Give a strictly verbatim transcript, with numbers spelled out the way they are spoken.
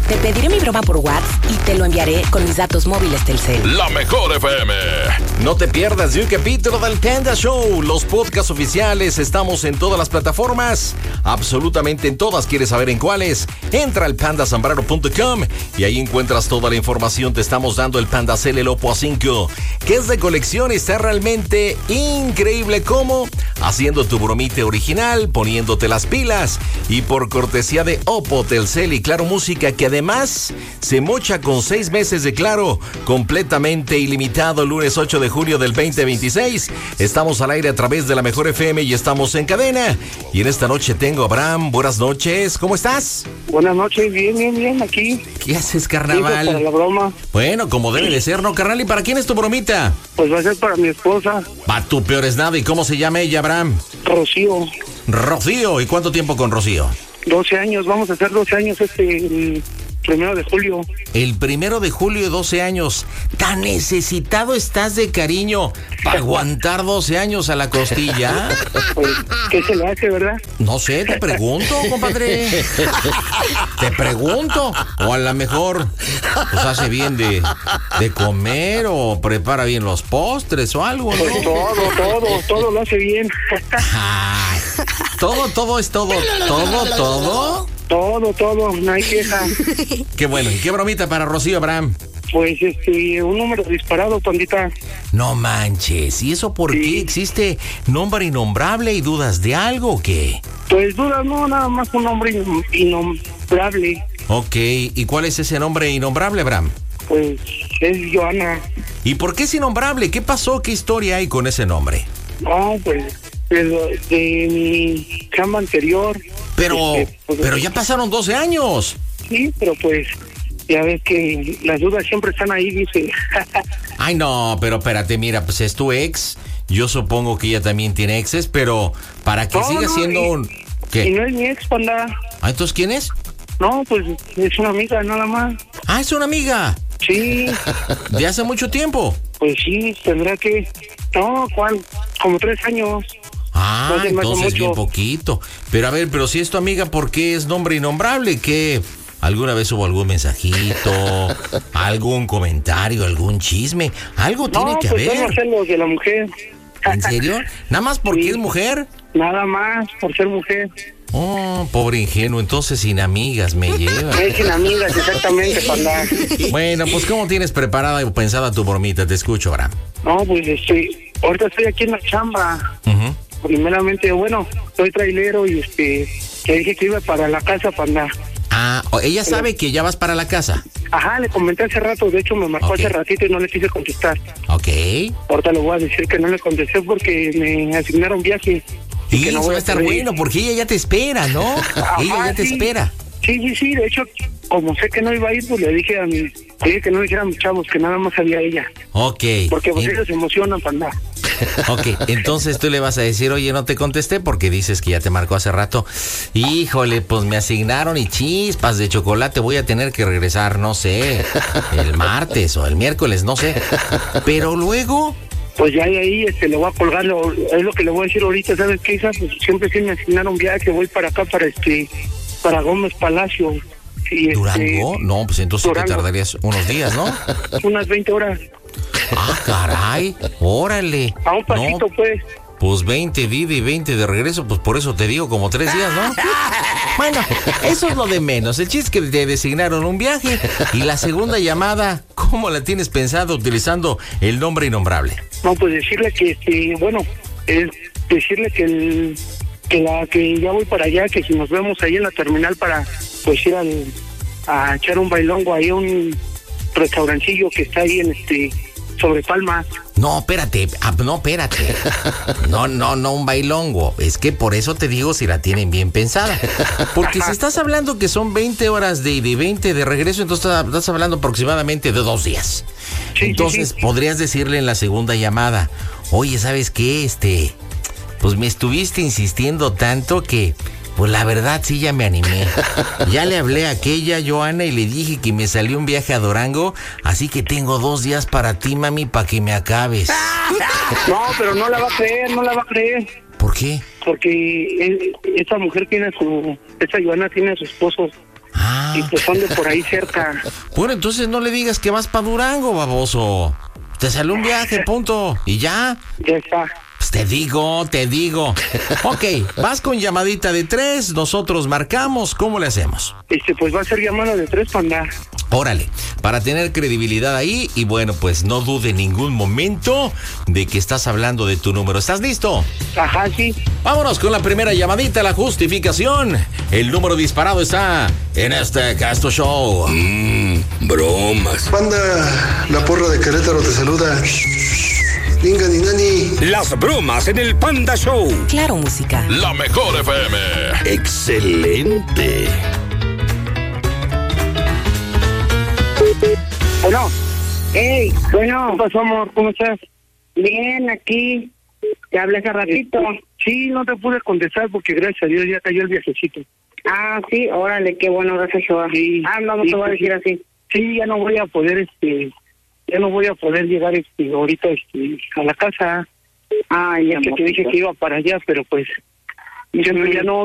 Te pediré mi broma por WhatsApp y te lo enviaré con mis datos móviles Telcel. La mejor F M. No te pierdas de un capítulo del Panda Show. Los podcasts oficiales, estamos en todas las plataformas. Absolutamente en todas. ¿Quieres saber en cuáles? Entra al panda zambrano punto com y ahí encuentras toda la información. Te estamos dando el Panda Cell, el Oppo A cinco, que es de colección. Está realmente increíble. ¿Cómo? Haciendo tu bromita original, poniéndote las pilas. Y por cortesía de Oppo, Telcel y Claro Música, que además se mocha con seis meses de Claro, completamente ilimitado. Lunes ocho de julio del veinte veintiséis. Estamos al aire a través de la mejor F M y estamos en cadena. Y en esta noche tengo a Abraham. Buenas noches, ¿cómo estás? Buenas noches, bien, bien, bien, aquí. ¿Qué haces, carnaval? Para la broma. Bueno, como debe de ser, ¿no, carnal? ¿Y para quién es tu bromita? Pues va a ser para mi esposa. Va, tú peor es nada. ¿Y cómo se llama ella, Abraham? Rocío. Rocío. ¿Y cuánto tiempo con Rocío? doce años, vamos a hacer doce años este el primero de julio. El primero de julio, doce años. Tan necesitado estás de cariño para aguantar doce años a la costilla. Pues, ¿qué se le hace, verdad? No sé, te pregunto, compadre. Te pregunto. O a lo mejor pues hace bien de, de comer o prepara bien los postres o algo, ¿no? Pues todo, todo, todo lo hace bien. Ay, todo, todo es todo. Todo, todo. Todo, todo, no hay queja. Qué bueno. ¿Y qué bromita para Rocío, Abraham? Pues, este, un número disparado, pandita. No manches. ¿Y eso por Sí. qué? ¿Existe nombre innombrable y dudas de algo o qué? Pues duda, no, nada más un nombre in- innombrable. Ok. ¿Y cuál es ese nombre innombrable, Abraham? Pues, es Joana. ¿Y por qué es innombrable? ¿Qué pasó? ¿Qué historia hay con ese nombre? No, pues, de, de mi chamba anterior. Pero, Este, pues, pero ya pasaron doce años. Sí, pero pues, ya ves que las dudas siempre están ahí, dice. Ay, no, pero espérate, mira, pues es tu ex. Yo supongo que ella también tiene exes, pero para que No, siga no, siendo y- un... Y ¿Qué? no es mi ex, panda. Ah, ¿entonces quién es? No, pues es una amiga, nada más. Ah, es una amiga. Sí, ¿De hace mucho tiempo? pues sí, tendrá que... No, ¿cuál? Como tres años. Ah, No se me hace entonces bien mucho. poquito. Pero a ver, pero si es tu amiga, ¿por qué es nombre innombrable? ¿Qué? ¿Alguna vez hubo algún mensajito? ¿Algún comentario? ¿Algún chisme? Algo tiene No, que pues son haber. los celos de la mujer. ¿En serio? ¿Nada más porque Sí. es mujer? Nada más, por ser mujer. Oh, pobre ingenuo, entonces sin amigas me lleva. Es sin amigas, exactamente, panda. Bueno, pues ¿cómo tienes preparada y pensada tu bromita? Te escucho, Abraham. No, pues este... Ahorita estoy aquí en la chamba. Ujú. Primeramente, bueno, soy trailero y este... Le dije que iba para la casa, panda. Ah, o- ella sabe que ya vas para la casa. Ajá, le comenté hace rato, de hecho me marcó Ok. hace ratito y no le quise contestar. Ok. Ahorita le voy a decir que no le contesté porque me asignaron viaje. Y que no eso voy va a a estar poder ir. bueno porque ella ya te espera, ¿no? Ajá, Ella ya te sí. espera. Sí, sí, sí, de hecho, como sé que no iba a ir, pues le dije a mi, le dije que no le dijera a mis chavos, que nada más sabía ella. Ok. Porque pues En- ellos se emocionan, panda. Ok, entonces tú le vas a decir, oye, no te contesté porque dices que ya te marcó hace rato. Híjole, pues me asignaron y chispas de chocolate, voy a tener que regresar, no sé, el martes o el miércoles, no sé. Pero luego... Pues ya de ahí este, le voy a colgar, lo- es lo que le voy a decir ahorita, ¿sabes qué, hija? Pues siempre sí me asignaron viaje, voy para acá, para este, para Gómez Palacio. Y, este, ¿Durango? No, pues entonces te Durango. tardarías unos días, ¿no? Unas veinte horas. Ah, caray, órale. A un pasito, No, pues. pues veinte de ida y veinte de regreso, pues por eso te digo como tres días, ¿no? Bueno, eso es lo de menos. El chiste es que te designaron un viaje. Y la segunda llamada, ¿cómo la tienes pensado utilizando el nombre innombrable? No, pues decirle que, este, bueno, es decirle que el, que la que ya voy para allá, que si nos vemos ahí en la terminal para, pues ir al, a echar un bailongo ahí a un restaurancillo que está ahí en este, sobre Palma. No, espérate, ah, no, espérate. No, no, no, un bailongo. Es que por eso te digo si la tienen bien pensada. Porque si estás hablando que son veinte horas de ida y veinte de regreso, entonces estás- estás hablando aproximadamente de dos días. Sí, sí, Entonces sí. podrías decirle en la segunda llamada, oye, ¿sabes qué? Este, pues me estuviste insistiendo tanto que, pues la verdad sí ya me animé. Ya le hablé a aquella Joana y le dije que me salió un viaje a Durango, así que tengo dos días para ti, mami, para que me acabes. No, pero no la va a creer, no la va a creer. ¿Por qué? Porque él- esa mujer tiene a su, esa Joana tiene a su esposo. Ah. Y pues son de por ahí cerca. Bueno, entonces no le digas que vas para Durango, baboso. Te salió un viaje, punto. Y ya. Ya está. Pues te digo, te digo. Ok, vas con llamadita de tres, nosotros marcamos, ¿cómo le hacemos? Este, pues va a ser llamada de tres, panda. Órale, para tener credibilidad ahí y bueno, pues no dude en ningún momento de que estás hablando de tu número. ¿Estás listo? Ajá, sí. Vámonos con la primera llamadita, la justificación. El número disparado está en este Casto Show. Mmm, bromas. Panda, la porra de Querétaro te saluda. Venga, ni nani. Las bromas en el Panda Show. Claro, música. La mejor F M. Excelente. Bueno. Hey, bueno. ¿Qué pasó, amor? ¿Cómo estás? Bien, aquí. Te hablé hace ratito. Sí, no te pude contestar porque gracias a Dios ya cayó el viajecito. Ah, sí, órale, qué bueno, gracias, Jehová. Sí. Ah, no, no Sí, te voy a sí, decir así. Sí, ya no voy a poder, este, ya no voy a poder llegar, este, ahorita, este, a la casa. Ah, ya, que te dije que iba para allá, pero pues, yo no- ya no,